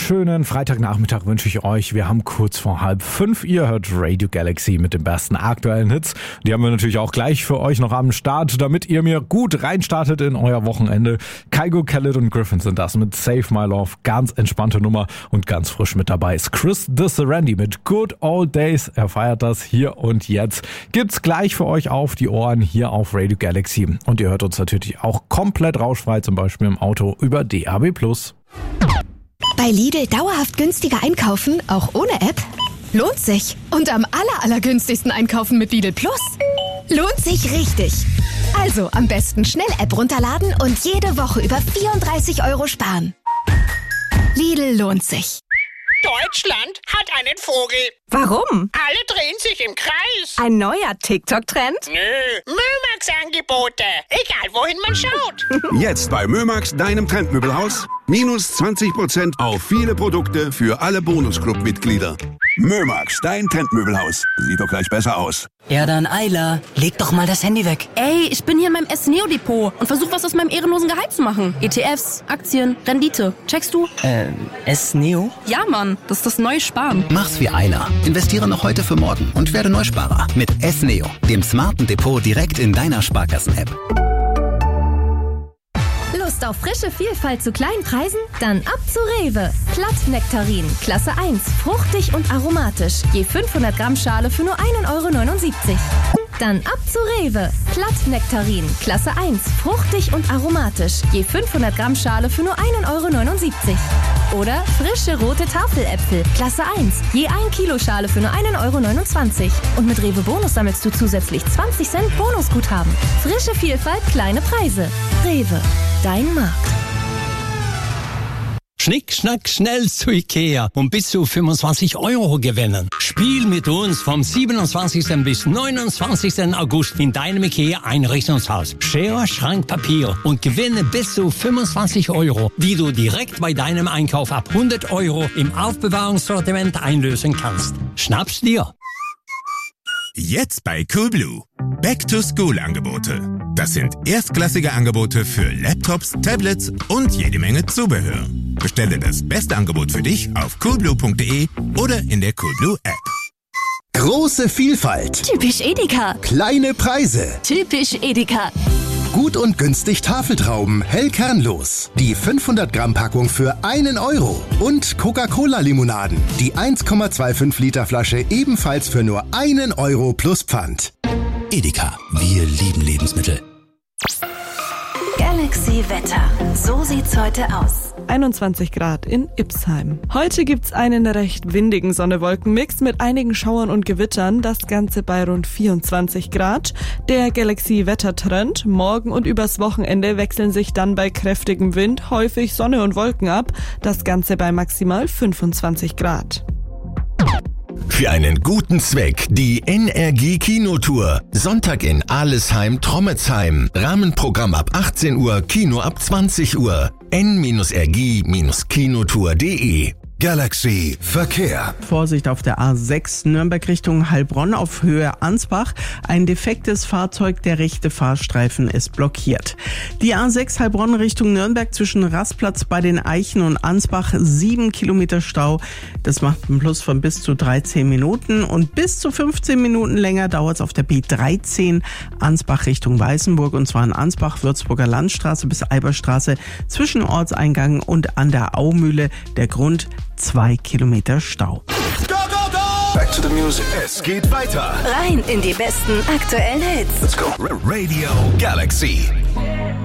wunderschönen Freitagnachmittag wünsche ich euch. Wir haben kurz vor 4:30. Ihr hört Radio Galaxy mit den besten aktuellen Hits. Die haben wir natürlich auch gleich für euch noch am Start, damit ihr mir gut reinstartet in euer Wochenende. Kygo, Khaled und Griffin sind das mit Save My Love. Ganz entspannte Nummer und ganz frisch mit dabei ist Chris The Serenity mit Good Old Days. Er feiert das hier und jetzt. Gibt's gleich für euch auf die Ohren hier auf Radio Galaxy. Und ihr hört uns natürlich auch komplett rauschfrei, zum Beispiel im Auto über DAB+. Bei Lidl dauerhaft günstiger einkaufen, auch ohne App? Lohnt sich. Und am allergünstigsten einkaufen mit Lidl Plus? Lohnt sich richtig. Also am besten schnell App runterladen und jede Woche über 34 € sparen. Lidl lohnt sich. Deutschland hat einen Vogel. Warum? Alle drehen sich im Kreis. Ein neuer TikTok-Trend? Nö, Mömax-Angebote. Egal, wohin man schaut. Jetzt bei Mömax, deinem Trendmöbelhaus. Minus 20% auf viele Produkte für alle Bonusclub-Mitglieder. Mömax, dein Trendmöbelhaus. Sieht doch gleich besser aus. Ja dann, Ayla, leg doch mal das Handy weg. Ey, ich bin hier in meinem S-Neo-Depot und versuch was aus meinem ehrenlosen Gehalt zu machen. ETFs, Aktien, Rendite. Checkst du? S-Neo? Ja, Mann, das ist das neue Sparen. Mach's wie Ayla. Investiere noch heute für morgen und werde Neusparer mit S-Neo, dem smarten Depot direkt in deiner Sparkassen-App. Lust auf frische Vielfalt zu kleinen Preisen? Dann ab zu Rewe. Platt-Nektarin, Klasse 1, fruchtig und aromatisch. Je 500 Gramm Schale für nur 1,79 €. Dann ab zu Rewe. Platt-Nektarin, Klasse 1, fruchtig und aromatisch. Je 500 Gramm Schale für nur 1,79 €. Oder frische rote Tafeläpfel, Klasse 1, je 1 Kilo Schale für nur 1,29 €. Und mit Rewe Bonus sammelst du zusätzlich 20 Cent Bonusguthaben. Frische Vielfalt, kleine Preise. Rewe, dein Markt. Schnick, schnack, schnell zu Ikea und bis zu 25 € gewinnen. Spiel mit uns vom 27. bis 29. August in deinem Ikea-Einrichtungshaus. Schere, Schrank, Papier und gewinne bis zu 25 €, die du direkt bei deinem Einkauf ab 100 € im Aufbewahrungssortiment einlösen kannst. Schnapp's dir! Jetzt bei Coolblue. Back-to-School-Angebote. Das sind erstklassige Angebote für Laptops, Tablets und jede Menge Zubehör. Bestelle das beste Angebot für dich auf coolblue.de oder in der Coolblue App. Große Vielfalt. Typisch Edeka. Kleine Preise. Typisch Edeka. Gut und günstig Tafeltrauben, hell kernlos. Die 500 Gramm Packung für 1 €. Und Coca-Cola-Limonaden. Die 1,25 Liter Flasche ebenfalls für nur 1 € plus Pfand. Edeka, wir lieben Lebensmittel. Galaxy Wetter. So sieht's heute aus. 21 Grad in Ipsheim. Heute gibt's einen recht windigen Sonne-Wolken-Mix mit einigen Schauern und Gewittern. Das Ganze bei rund 24 Grad. Der Galaxy-Wettertrend. Morgen und übers Wochenende wechseln sich dann bei kräftigem Wind häufig Sonne und Wolken ab. Das Ganze bei maximal 25 Grad. Für einen guten Zweck die NRG-Kinotour. Sonntag in Alesheim, Trommetsheim. Rahmenprogramm ab 18 Uhr, Kino ab 20 Uhr. n-rg-kinotour.de. Galaxy Verkehr. Vorsicht auf der A6 Nürnberg Richtung Heilbronn auf Höhe Ansbach. Ein defektes Fahrzeug, der rechte Fahrstreifen ist blockiert. Die A6 Heilbronn Richtung Nürnberg zwischen Rastplatz bei den Eichen und Ansbach 7 Kilometer Stau. Das macht einen Plus von bis zu 13 Minuten und bis zu 15 Minuten länger dauert es auf der B13 Ansbach Richtung Weißenburg und zwar in Ansbach, Würzburger Landstraße bis Eiberstraße zwischen Ortseingang und an der Aumühle. Der Grund 2 Kilometer Stau. Go, go, go! Back to the music. Es geht weiter. Rein in die besten aktuellen Hits. Let's go. Radio Galaxy.